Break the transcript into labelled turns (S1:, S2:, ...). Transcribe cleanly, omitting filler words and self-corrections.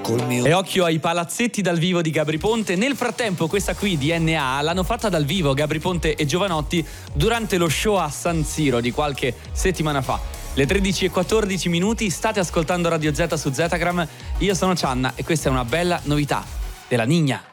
S1: E occhio ai palazzetti dal vivo di Gabry Ponte. Nel frattempo questa qui DNA l'hanno fatta dal vivo Gabry Ponte e Giovanotti durante lo show a San Siro di qualche settimana fa. Le 13:14 state ascoltando Radio Z su Zetagram. Io sono Cianna e questa è una bella novità della Nigna.